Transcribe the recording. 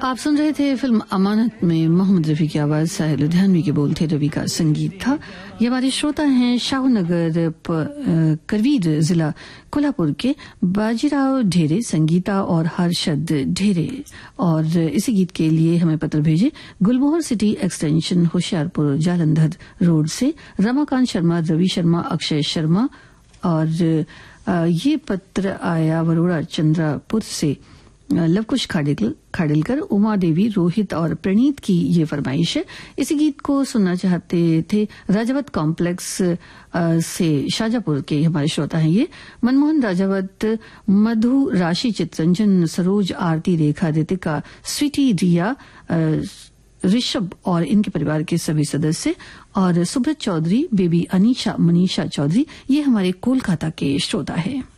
आप सुन रहे थे फिल्म अमानत में मोहम्मद रफी की आवाज, साहिल लुधियानवी के बोल थे, रवि का संगीत था। ये हमारे श्रोता हैं शाहनगर करवीर जिला कोल्हापुर के बाजीराव ढेरे, संगीता और हर्षद ढेरे। और इसी गीत के लिए हमें पत्र भेजे गुलमोहर city extension Hoshiarpur Jalandhar road से रमाकांत शर्मा, रवि शर्मा, अक्षय शर्मा। और ये पत्र आया वरोड़ा चंद्रापुर से लवकुश खाडिलकर, उमा देवी, रोहित और प्रणीत की ये फरमाइश है। इसी गीत को सुनना चाहते थे राजावत कॉम्प्लेक्स से शाजापुर के हमारे श्रोता हैं ये मनमोहन राजावत, मधु, राशि, चित्रंजन, सरोज, आरती, रेखा, रितिका, स्वीटी, रिया, ऋषभ और इनके परिवार के सभी सदस्य, और सुब्रत चौधरी, बेबी अनीशा, मनीषा चौधरी। ये हमारे कोलकाता के श्रोता है।